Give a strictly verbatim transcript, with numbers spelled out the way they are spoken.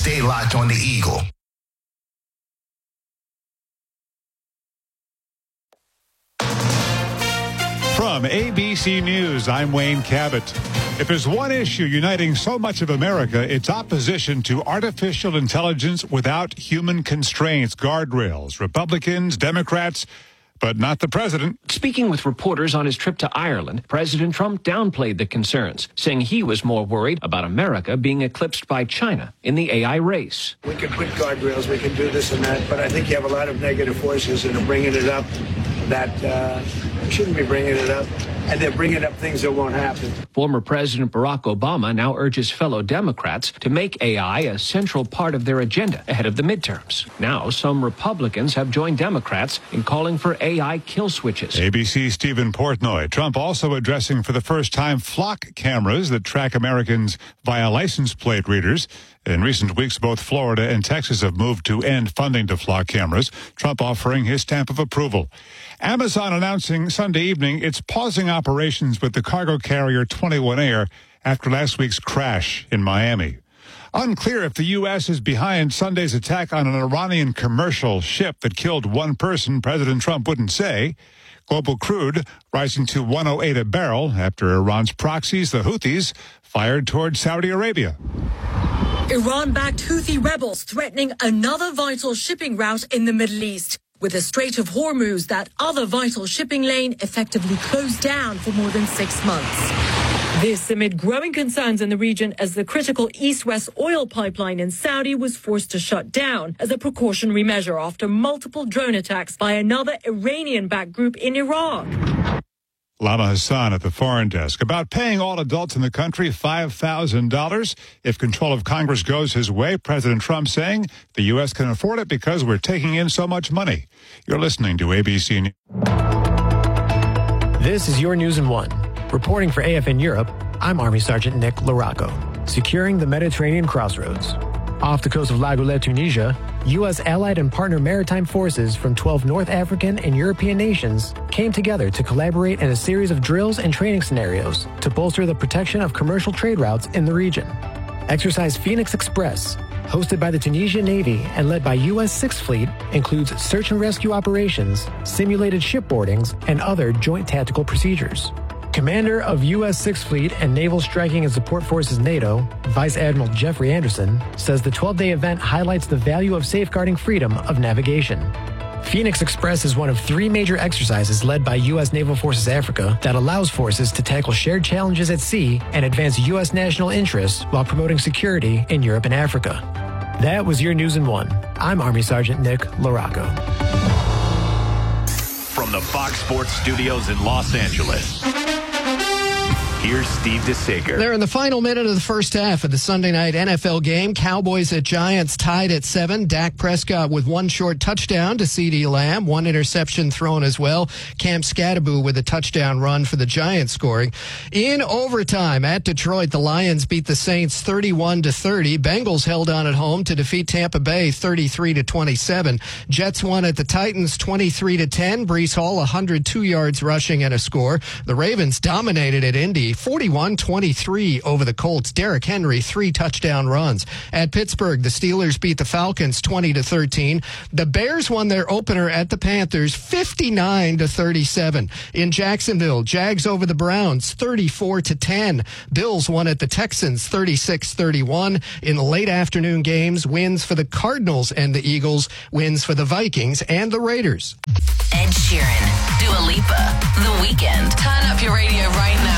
Stay locked on the Eagle. From A B C News, I'm Wayne Cabot. If there's one issue uniting so much of America, it's opposition to artificial intelligence without human constraints, guardrails. Republicans, Democrats, but not the president. Speaking with reporters on his trip to Ireland, President Trump downplayed the concerns, saying he was more worried about America being eclipsed by China in the A I race. We can put guardrails, we can do this and that, but I think you have a lot of negative forces that are bringing it up that uh, shouldn't be bringing it up, and they're bringing up things that won't happen. Former President Barack Obama now urges fellow Democrats to make A I a central part of their agenda ahead of the midterms. Now, some Republicans have joined Democrats in calling for A I kill switches. A B C's Stephen Portnoy. Trump also addressing for the first time flock cameras that track Americans via license plate readers. In recent weeks, both Florida and Texas have moved to end funding to flock cameras, Trump offering his stamp of approval. Amazon announcing Sunday evening it's pausing operations with the cargo carrier twenty-one Air after last week's crash in Miami. Unclear if the U S is behind Sunday's attack on an Iranian commercial ship that killed one person. President Trump wouldn't say. Global crude rising to one oh eight a barrel after Iran's proxies, the Houthis, fired toward Saudi Arabia. Iran-backed Houthi rebels threatening another vital shipping route in the Middle East, with the Strait of Hormuz, that other vital shipping lane, effectively closed down for more than six months. This amid growing concerns in the region as the critical east-west oil pipeline in Saudi was forced to shut down as a precautionary measure after multiple drone attacks by another Iranian-backed group in Iraq. Lama Hassan at the Foreign Desk about paying all adults in the country five thousand dollars if control of Congress goes his way. President Trump saying the U S can afford it because we're taking in so much money. You're listening to A B C News. This is your News in One. Reporting for A F N Europe, I'm Army Sergeant Nick Larocco. Securing the Mediterranean crossroads. Off the coast of La Goulette, Tunisia, U S allied and partner maritime forces from twelve North African and European nations came together to collaborate in a series of drills and training scenarios to bolster the protection of commercial trade routes in the region. Exercise Phoenix Express, hosted by the Tunisian Navy and led by U S Sixth Fleet, includes search and rescue operations, simulated shipboardings, and other joint tactical procedures. Commander of U S Sixth Fleet and Naval Striking and Support Forces NATO, Vice Admiral Jeffrey Anderson, says the twelve-day event highlights the value of safeguarding freedom of navigation. Phoenix Express is one of three major exercises led by U S Naval Forces Africa that allows forces to tackle shared challenges at sea and advance U S national interests while promoting security in Europe and Africa. That was your News in One. I'm Army Sergeant Nick Larocco. From the Fox Sports Studios in Los Angeles, here's Steve DeSager. They're in the final minute of the first half of the Sunday night N F L game. Cowboys at Giants tied at seven. Dak Prescott with one short touchdown to CeeDee Lamb. One interception thrown as well. Cam Scatterbo with a touchdown run for the Giants scoring. In overtime at Detroit, the Lions beat the Saints thirty-one to thirty. Bengals held on at home to defeat Tampa Bay thirty-three to twenty-seven. Jets won at the Titans twenty-three to ten. Breece Hall one hundred two yards rushing and a score. The Ravens dominated at Indy forty-one twenty-three over the Colts. Derrick Henry, three touchdown runs. At Pittsburgh, the Steelers beat the Falcons twenty to thirteen. The Bears won their opener at the Panthers fifty-nine to thirty-seven. In Jacksonville, Jags over the Browns thirty-four to ten. Bills won at the Texans thirty-six thirty-one. In the late afternoon games, wins for the Cardinals and the Eagles, wins for the Vikings and the Raiders. Ed Sheeran, Dua Lipa,